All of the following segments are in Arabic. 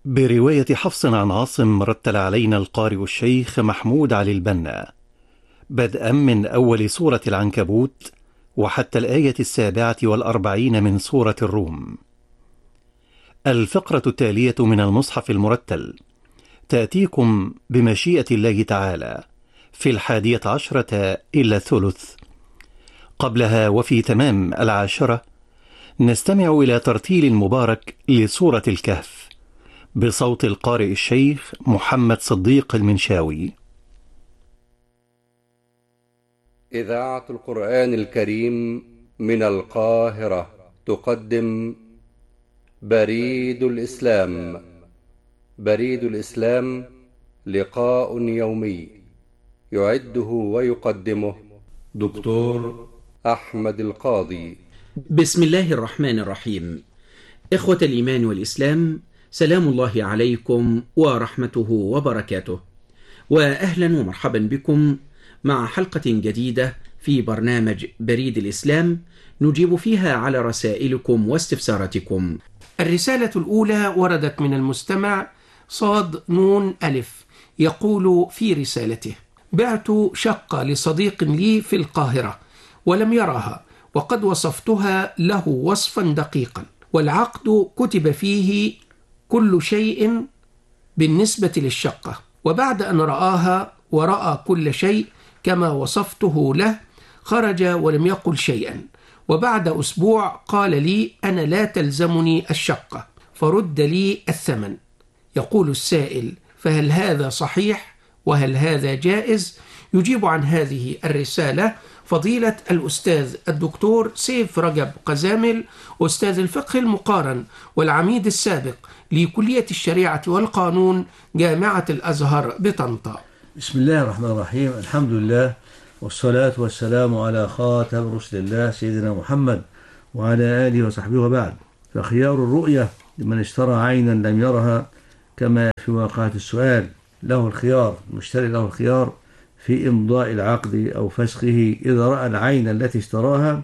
برواية حفص عن عاصم رتل علينا القارئ الشيخ محمود علي البنا بدءا من أول سورة العنكبوت وحتى الآية 47 من سورة الروم. الفقرة التالية من المصحف المرتل تأتيكم بمشيئة الله تعالى في 11 إلا الثلث. قبلها وفي تمام 10 نستمع إلى ترتيل مبارك لسورة الكهف بصوت القارئ الشيخ محمد صديق المنشاوي. إذاعة القرآن الكريم من القاهرة تقدم بريد الإسلام. بريد الإسلام لقاء يومي يعده ويقدمه دكتور أحمد القاضي. بسم الله الرحمن الرحيم. إخوة الإيمان والإسلام، سلام الله عليكم ورحمته وبركاته، وأهلا ومرحبا بكم مع حلقة جديدة في برنامج بريد الإسلام نجيب فيها على رسائلكم واستفساراتكم. الرسالة الأولى وردت من المستمع صاد نون ألف، يقول في رسالته: بعت شقة لصديق لي في القاهرة ولم يرها، وقد وصفتها له وصفا دقيقا، والعقد كتب فيه كل شيء بالنسبة للشقة، وبعد أن رآها ورأى كل شيء كما وصفته له خرج ولم يقل شيئا، وبعد أسبوع قال لي: أنا لا تلزمني الشقة فرد لي الثمن. يقول السائل: فهل هذا صحيح وهل هذا جائز؟ يجيب عن هذه الرسالة فضيلة الأستاذ الدكتور سيف رجب قزامل، أستاذ الفقه المقارن والعميد السابق لكلية الشريعة والقانون جامعة الأزهر بطنطا. بسم الله الرحمن الرحيم. الحمد لله والصلاة والسلام على خاتم رسل الله سيدنا محمد وعلى آله وصحبه وبعد. فخيار الرؤية لمن اشترى عينا لم يرها، كما في واقعة السؤال له الخيار، المشتري له الخيار في إمضاء العقد أو فسخه إذا رأى العين التي اشتراها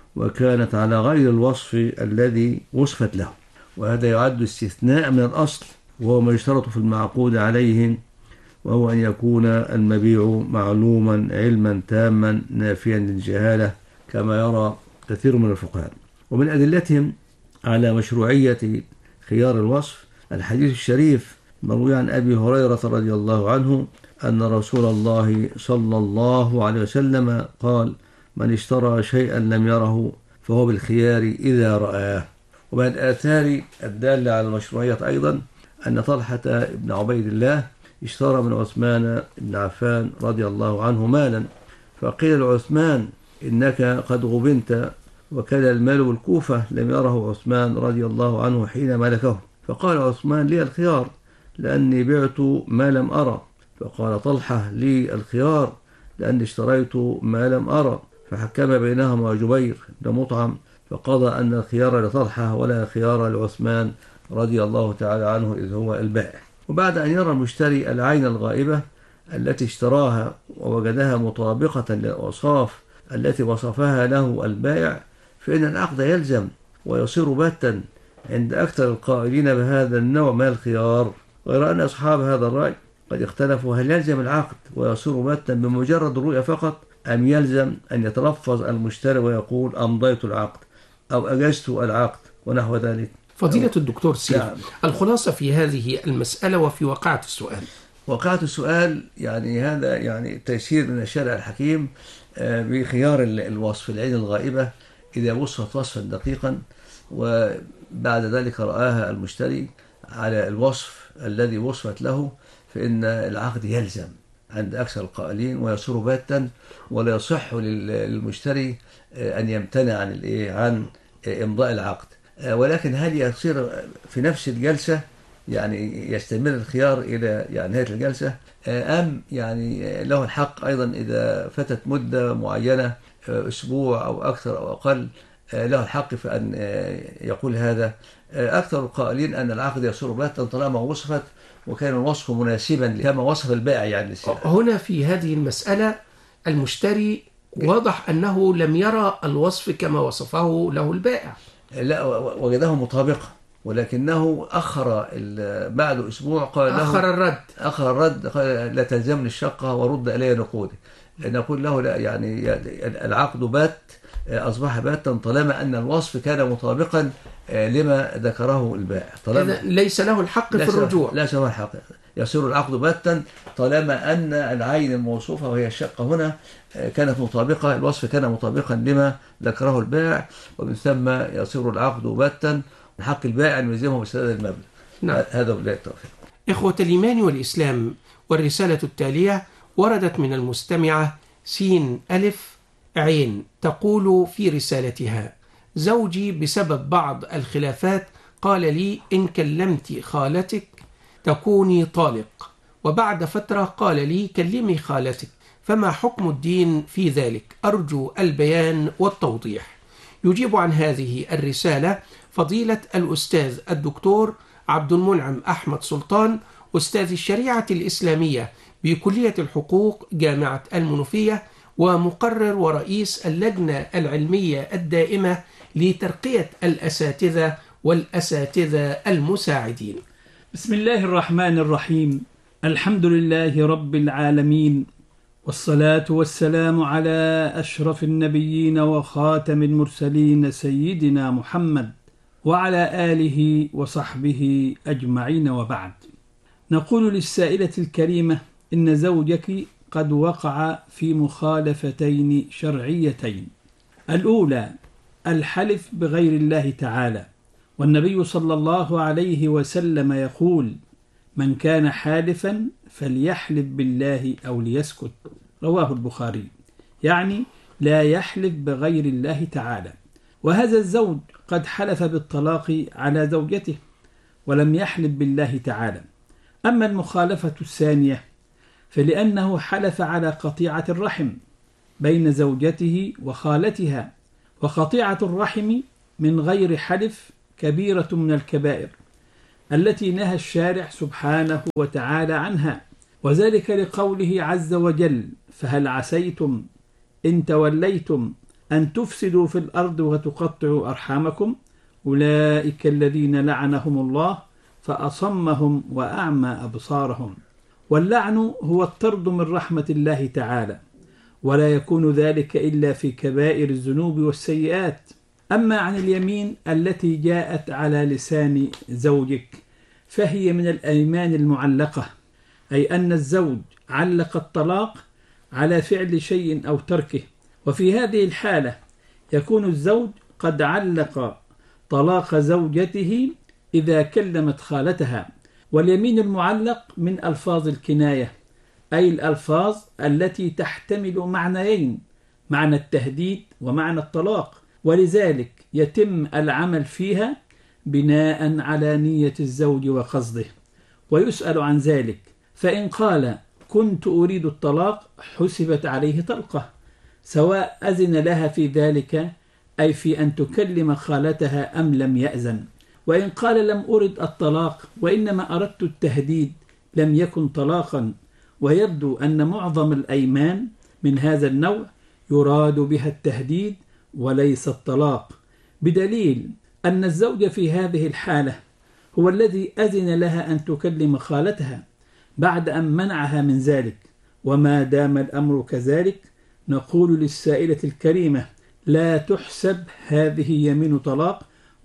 وكانت على غير الوصف الذي وصفت له، وهذا يعد استثناء من الأصل، وهو ما يشترط في المعقود عليه، وهو أن يكون المبيع معلوما علما تاما نافيا للجهالة، كما يرى كثير من الفقهاء. ومن أدلتهم على مشروعية خيار الوصف الحديث الشريف مروي عن أبي هريرة رضي الله عنه أن رسول الله صلى الله عليه وسلم قال: من اشترى شيئا لم يره فهو بالخيار إذا رآه. ومن الآثار الدالة على المشروعية أيضا أن طلحة بن عبيد الله اشترى من عثمان بن عفان رضي الله عنه مالا، فقيل لعثمان: إنك قد غبنت، وكان المال بالكوفة لم يره عثمان رضي الله عنه حين ملكه، فقال عثمان: لي الخيار لأني بعت ما لم أرى. فقال طلحة: لي الخيار لأني اشتريت ما لم أرى. فحكم بينهما جبير بن مطعم فقضى أن الخيار لطلحة ولا خيار لعثمان رضي الله تعالى عنه إذ هو البائع. وبعد أن يرى المشتري العين الغائبة التي اشتراها ووجدها مطابقة للأوصاف التي وصفها له البائع، فإن العقد يلزم ويصير باتا عند أكثر القائلين بهذا النوع من الخيار، غير أن أصحاب هذا الرأي قد اختلفوا هل يلزم العقد ويصير باتا بمجرد الرؤية فقط، أم يلزم أن يتلفظ المشتري ويقول أمضيت العقد أو أجزت العقد ونحو ذلك. فضيلة الدكتور سيف، نعم. الخلاصة في هذه المسألة وفي واقعة السؤال. واقعة السؤال يعني هذا يعني تيسير من الشارع الحكيم بخيار الوصف العين الغائبة إذا وصفت وصفا دقيقا، وبعد ذلك رآها المشتري على الوصف الذي وصفت له، فإن العقد يلزم عند أكثر القائلين ويصير باتا، ولا يصح للمشتري أن يمتنع عن إمضاء العقد. ولكن هل يصير في نفس الجلسة، يعني يستمر الخيار إلى نهاية الجلسة، أم يعني له الحق أيضا إذا فتت مدة معينة أسبوع أو أكثر أو أقل له الحق في أن يقول هذا؟ أكثر القائلين أن العقد يصير باتا طالما وصفت وكان الوصف مناسبا كما وصف البائع يعني للسلعة. هنا في هذه المسألة المشتري واضح أنه لم يرى الوصف كما وصفه له البائع. لا، وجده مطابقة، ولكنه أخر بعد أسبوع قال له أخر الرد، قال لا تلزمني الشقة ورد إلي نقودي. نقول له لا، يعني العقد بات، أصبح باتا طالما أن الوصف كان مطابقا لما ذكره البائع. طالما ليس له الحق في الرجوع، ليس له الحق، يصير العقد باتا طالما أن العين الموصوفة وهي الشقة هنا كانت مطابقة، الوصف كان مطابقا لما ذكره البائع، ومن ثم يصير العقد باتا من حق البائع أن يلزمه بسداد المبلغ. نعم. هذا بالله التوفيق. إخوة الإيمان والإسلام، والرسالة التالية وردت من المستمعة سين ألف عين، تقول في رسالتها: زوجي بسبب بعض الخلافات قال لي إن كلمت خالتك تكوني طالق، وبعد فترة قال لي كلمي خالتك، فما حكم الدين في ذلك؟ أرجو البيان والتوضيح. يجيب عن هذه الرسالة فضيلة الأستاذ الدكتور عبد المنعم أحمد سلطان، أستاذ الشريعة الإسلامية بكلية الحقوق جامعة المنوفية، ومقرر ورئيس اللجنة العلمية الدائمة لترقية الأساتذة والأساتذة المساعدين. بسم الله الرحمن الرحيم. الحمد لله رب العالمين، والصلاة والسلام على أشرف النبيين وخاتم المرسلين سيدنا محمد وعلى آله وصحبه أجمعين، وبعد. نقول للسائلة الكريمة: إن زوجك قد وقع في مخالفتين شرعيتين. الأولى الحلف بغير الله تعالى، والنبي صلى الله عليه وسلم يقول: من كان حالفا فليحلف بالله أو ليسكت، رواه البخاري، يعني لا يحلف بغير الله تعالى. وهذا الزوج قد حلف بالطلاق على زوجته ولم يحلف بالله تعالى. أما المخالفة الثانية فلأنه حلف على قطيعة الرحم بين زوجته وخالتها، وقطيعة الرحم من غير حلف كبيرة من الكبائر التي نهى الشارع سبحانه وتعالى عنها، وذلك لقوله عز وجل: فهل عسيتم إن توليتم أن تفسدوا في الأرض وتقطعوا أرحامكم أولئك الذين لعنهم الله فأصمهم وأعمى أبصارهم. واللعن هو الطرد من رحمة الله تعالى، ولا يكون ذلك إلا في كبائر الذنوب والسيئات. أما عن اليمين التي جاءت على لسان زوجك فهي من الأيمان المعلقة، أي أن الزوج علق الطلاق على فعل شيء أو تركه، وفي هذه الحالة يكون الزوج قد علق طلاق زوجته إذا كلمت خالتها. واليمين المعلق من ألفاظ الكناية، أي الألفاظ التي تحتمل معنيين: معنى التهديد ومعنى الطلاق، ولذلك يتم العمل فيها بناء على نية الزوج وقصده، ويسأل عن ذلك، فإن قال كنت أريد الطلاق حسبت عليه طلقة، سواء أذن لها في ذلك، أي في أن تكلم خالتها، أم لم يأذن. وإن قال لم أرد الطلاق وإنما أردت التهديد لم يكن طلاقا. ويبدو أن معظم الأيمان من هذا النوع يراد بها التهديد وليس الطلاق، بدليل أن الزوج في هذه الحالة هو الذي أذن لها أن تكلم خالتها بعد أن منعها من ذلك. وما دام الأمر كذلك نقول للسائلة الكريمة: لا تحسب هذه يمين طلاق،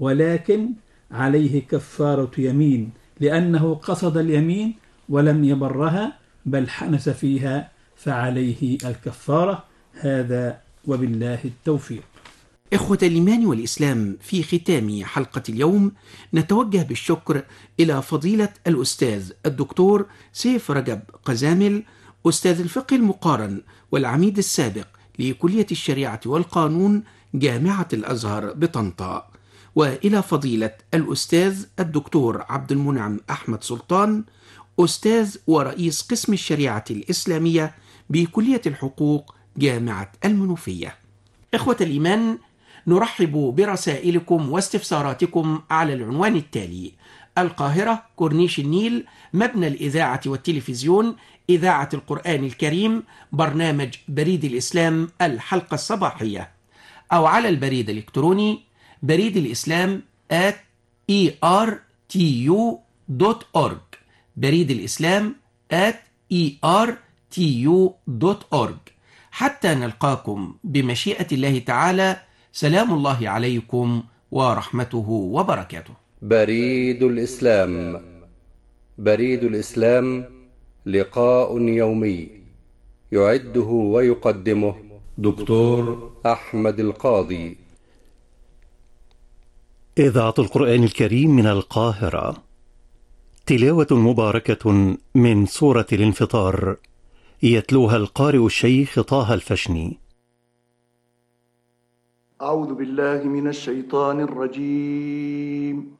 ولكن عليه كفارة يمين، لأنه قصد اليمين ولم يبرها بل حنس فيها، فعليه الكفارة. هذا وبالله التوفيق. إخوة الإيمان والإسلام، في ختام حلقة اليوم نتوجه بالشكر إلى فضيلة الأستاذ الدكتور سيف رجب قزامل، أستاذ الفقه المقارن والعميد السابق لكلية الشريعة والقانون جامعة الأزهر بطنطا، وإلى فضيلة الأستاذ الدكتور عبد المنعم أحمد سلطان، أستاذ ورئيس قسم الشريعة الإسلامية بكلية الحقوق جامعة المنوفية. إخوة الإيمان، نرحب برسائلكم واستفساراتكم على العنوان التالي: القاهرة، كورنيش النيل، مبنى الإذاعة والتلفزيون، إذاعة القرآن الكريم، برنامج بريد الإسلام الحلقة الصباحية، أو على البريد الإلكتروني بريد الإسلام ertu.org. بريد الإسلام @ertu.org. حتى نلقاكم بمشيئة الله تعالى. سلام الله عليكم ورحمته وبركاته. بريد الإسلام. بريد الإسلام لقاء يومي يعده ويقدمه دكتور أحمد القاضي. إذاعة القرآن الكريم من القاهرة. تلاوة مباركة من سورة الانفطار، يتلوها القارئ الشيخ طه الفشني. أعوذ بالله من الشيطان الرجيم.